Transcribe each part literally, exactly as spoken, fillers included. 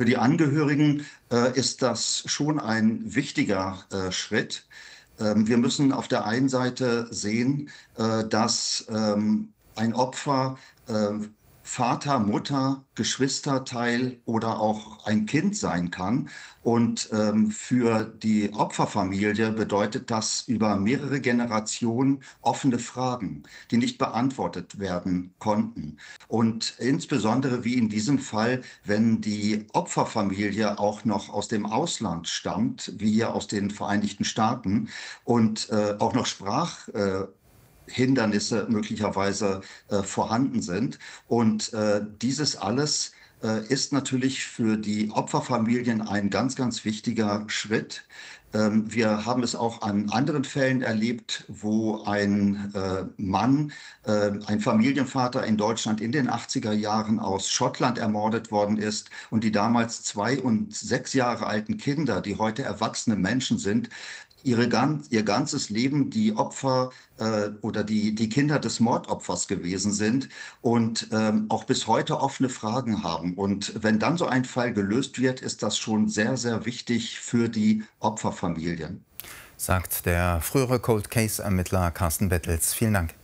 Für die Angehörigen äh, ist das schon ein wichtiger äh, Schritt. Ähm, wir müssen auf der einen Seite sehen, äh, dass ähm, ein Opfer äh, Vater, Mutter, Geschwisterteil oder auch ein Kind sein kann. Und ähm, für die Opferfamilie bedeutet das über mehrere Generationen offene Fragen, die nicht beantwortet werden konnten. Und insbesondere wie in diesem Fall, wenn die Opferfamilie auch noch aus dem Ausland stammt, wie hier aus den Vereinigten Staaten, und äh, auch noch Sprach äh, Hindernisse möglicherweise äh, vorhanden sind. Und äh, dieses alles äh, ist natürlich für die Opferfamilien ein ganz, ganz wichtiger Schritt. Ähm, wir haben es auch an anderen Fällen erlebt, wo ein äh, Mann, äh, ein Familienvater in Deutschland in den achtziger Jahren aus Schottland ermordet worden ist und die damals zwei und sechs Jahre alten Kinder, die heute erwachsene Menschen sind, Ihre, ihr ganzes Leben die Opfer äh, oder die, die Kinder des Mordopfers gewesen sind und ähm, auch bis heute offene Fragen haben. Und wenn dann so ein Fall gelöst wird, ist das schon sehr, sehr wichtig für die Opferfamilien. Sagt der frühere Cold-Case-Ermittler Carsten Bettels. Vielen Dank.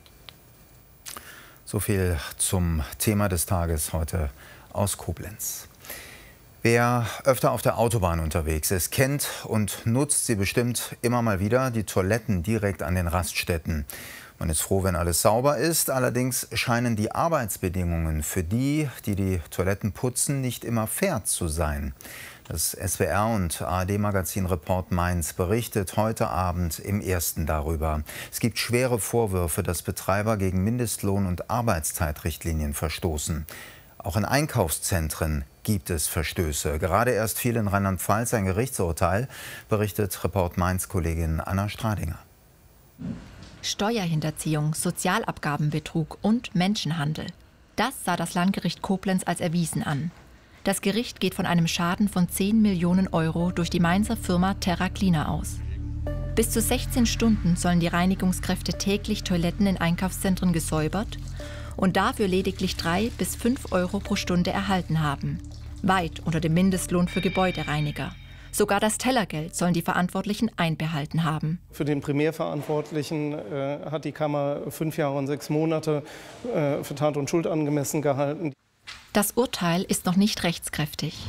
So viel zum Thema des Tages heute aus Koblenz. Wer öfter auf der Autobahn unterwegs ist, kennt und nutzt sie bestimmt immer mal wieder, die Toiletten direkt an den Raststätten. Man ist froh, wenn alles sauber ist. Allerdings scheinen die Arbeitsbedingungen für die, die die Toiletten putzen, nicht immer fair zu sein. Das S W R und A R D-Magazin Report Mainz berichtet heute Abend im Ersten darüber. Es gibt schwere Vorwürfe, dass Betreiber gegen Mindestlohn- und Arbeitszeitrichtlinien verstoßen. Auch in Einkaufszentren gibt es Verstöße. Gerade erst fiel in Rheinland-Pfalz ein Gerichtsurteil, berichtet Report Mainz-Kollegin Anna Stradinger. Steuerhinterziehung, Sozialabgabenbetrug und Menschenhandel. Das sah das Landgericht Koblenz als erwiesen an. Das Gericht geht von einem Schaden von zehn Millionen Euro durch die Mainzer Firma TerraCleaner aus. Bis zu sechzehn Stunden sollen die Reinigungskräfte täglich Toiletten in Einkaufszentren gesäubert und dafür lediglich drei bis fünf Euro pro Stunde erhalten haben. Weit unter dem Mindestlohn für Gebäudereiniger. Sogar das Tellergeld sollen die Verantwortlichen einbehalten haben. Für den Primärverantwortlichen äh, hat die Kammer fünf Jahre und sechs Monate äh, für Tat und Schuld angemessen gehalten. Das Urteil ist noch nicht rechtskräftig.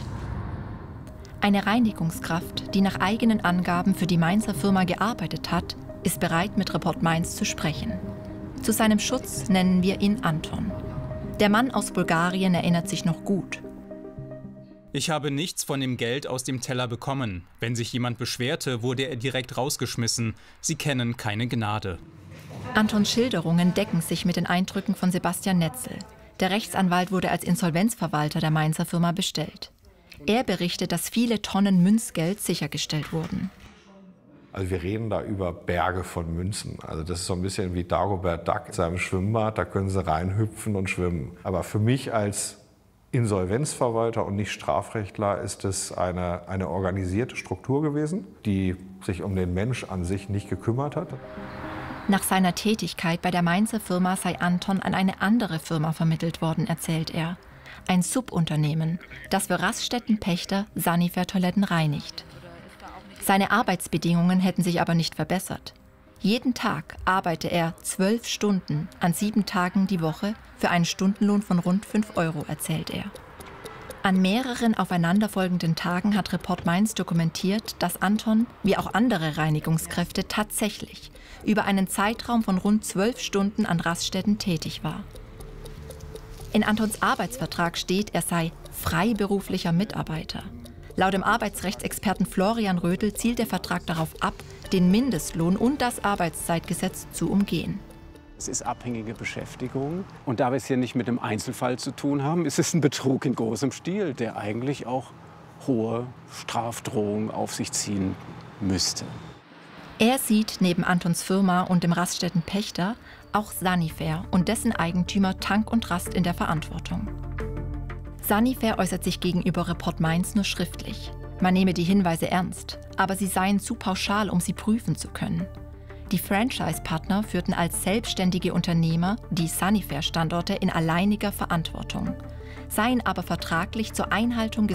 Eine Reinigungskraft, die nach eigenen Angaben für die Mainzer Firma gearbeitet hat, ist bereit, mit Report Mainz zu sprechen. Zu seinem Schutz nennen wir ihn Anton. Der Mann aus Bulgarien erinnert sich noch gut. Ich habe nichts von dem Geld aus dem Teller bekommen. Wenn sich jemand beschwerte, wurde er direkt rausgeschmissen. Sie kennen keine Gnade. Antons Schilderungen decken sich mit den Eindrücken von Sebastian Netzel. Der Rechtsanwalt wurde als Insolvenzverwalter der Mainzer Firma bestellt. Er berichtet, dass viele Tonnen Münzgeld sichergestellt wurden. Also wir reden da über Berge von Münzen. Also das ist so ein bisschen wie Dagobert Duck in seinem Schwimmbad, da können sie reinhüpfen und schwimmen. Aber für mich als Insolvenzverwalter und nicht Strafrechtler ist es eine, eine organisierte Struktur gewesen, die sich um den Mensch an sich nicht gekümmert hat. Nach seiner Tätigkeit bei der Mainzer Firma sei Anton an eine andere Firma vermittelt worden, erzählt er. Ein Subunternehmen, das für Raststättenpächter Sanifair-Toiletten reinigt. Seine Arbeitsbedingungen hätten sich aber nicht verbessert. Jeden Tag arbeite er zwölf Stunden an sieben Tagen die Woche für einen Stundenlohn von rund fünf Euro, erzählt er. An mehreren aufeinanderfolgenden Tagen hat Report Mainz dokumentiert, dass Anton, wie auch andere Reinigungskräfte, tatsächlich über einen Zeitraum von rund zwölf Stunden an Raststätten tätig war. In Antons Arbeitsvertrag steht, er sei freiberuflicher Mitarbeiter. Laut dem Arbeitsrechtsexperten Florian Rödel zielt der Vertrag darauf ab, den Mindestlohn und das Arbeitszeitgesetz zu umgehen. Es ist abhängige Beschäftigung. Und da wir es hier nicht mit einem Einzelfall zu tun haben, ist es ein Betrug in großem Stil, der eigentlich auch hohe Strafdrohungen auf sich ziehen müsste. Er sieht neben Antons Firma und dem Raststättenpächter auch Sanifair und dessen Eigentümer Tank und Rast in der Verantwortung. Sanifair äußert sich gegenüber Report Mainz nur schriftlich. Man nehme die Hinweise ernst, aber sie seien zu pauschal, um sie prüfen zu können. Die Franchise-Partner führten als selbstständige Unternehmer die Sanifair-Standorte in alleiniger Verantwortung, seien aber vertraglich zur Einhaltung